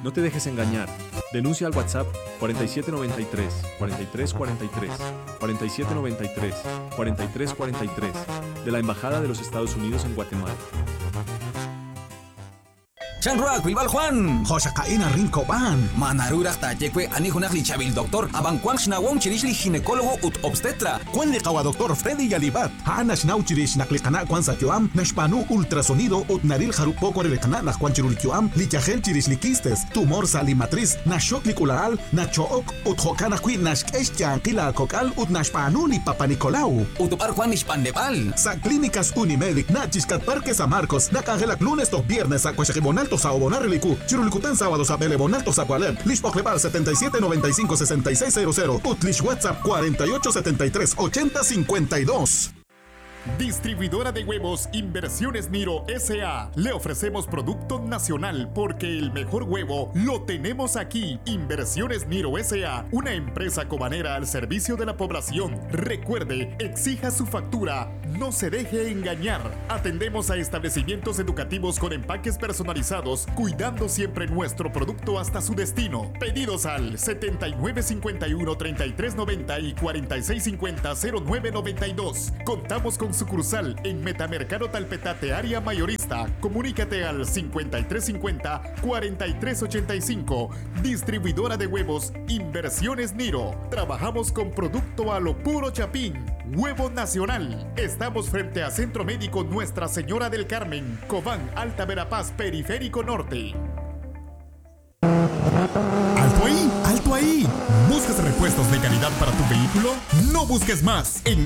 No te dejes engañar. Denuncia al WhatsApp 4793 4343 4793 4343 de la Embajada de los Estados Unidos en Guatemala. Chanrua, Quilbal Juan. Josha Kaina Rincoban. Manarurak Tayekwe, Anihunakli Chabil Doctor, Abankwang Nawong Chirishli ginecólogo ut obstetra. Juan de Kawa Doctor Freddy Yalibat. Hanash Nauchirish Naklikana Kwan Sakyuam, Nashpanu ultrasonido ut Naril Harupoko Rekana la Juan Chirulkyuam, Lichahel Chirishlikistes, tumor salimatriz, Nashoklikulaal, Nachook ut Hokana Qui Nashkeshtian Kila Kokal ut Nashpanu ni Papa Nicolau. Utupar Juan Nishpandepal. Sa Clínicas Unimedic, Nachiscat Parque San Marcos, Nakangelak lunes to viernes a Cuachibonal to Saobonar Relicu, Chirulikutan sábados a Belebonal to Zagualep, Lishpoklebar 7795-6600, Utlish WhatsApp 4873-8052. Distribuidora de huevos Inversiones Niro S.A. Le ofrecemos producto nacional porque el mejor huevo lo tenemos aquí. Inversiones Niro S.A. Una empresa cobanera al servicio de la población. Recuerde, exija su factura. No se deje engañar. Atendemos a establecimientos educativos con empaques personalizados, cuidando siempre nuestro producto hasta su destino. Pedidos al 7951-3390 y 4650-0992. Contamos con sucursal en Metamercado Talpetate, área mayorista. Comunícate al 5350-4385. Distribuidora de huevos Inversiones Niro. Trabajamos con producto a lo puro chapín. Huevo nacional. Estamos frente a Centro Médico Nuestra Señora del Carmen, Cobán, Alta Verapaz, Periférico Norte. ¡Alto ahí! ¡Alto ahí! ¿Buscas repuestos de calidad para tu vehículo? No busques más. En